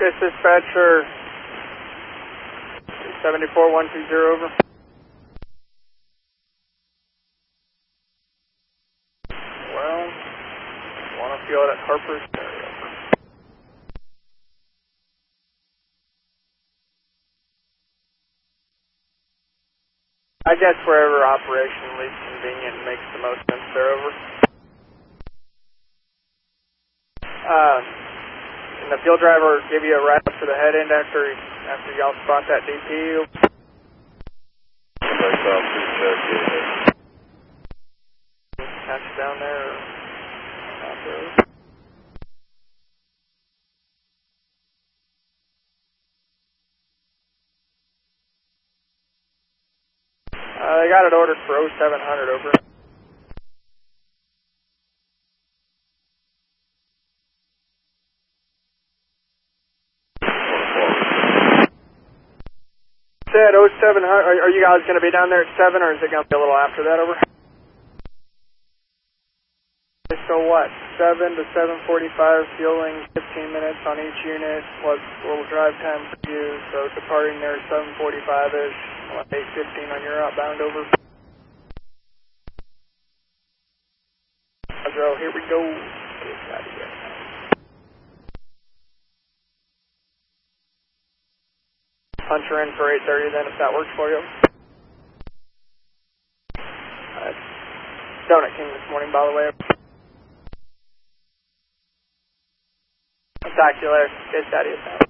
This dispatcher 74120 over. Well, want to feel it at Harper's Ferry over. I guess wherever operationally convenient makes the most sense there over. Can the field driver give you a ride up to the head end after y'all spot that DP? Catch you down there or out there? They got it ordered for 0700 over. Said 0700, are you guys going to be down there at 7 or is it going to be a little after that over? So what, 7 to 7:45, fueling 15 minutes on each unit, plus a little drive time for you, so departing there 7:45-ish, 8:15 on your outbound over. So here we go. Punch her in for 8:30 then if that works for you. Donut King this morning, by the way. Talk to you later. Good, that is.